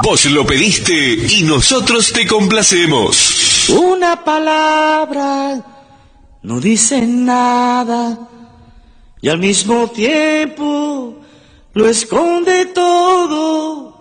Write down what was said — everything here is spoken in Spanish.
Vos lo pediste y nosotros te complacemos. Una palabra no dice nada y al mismo tiempo lo esconde todo.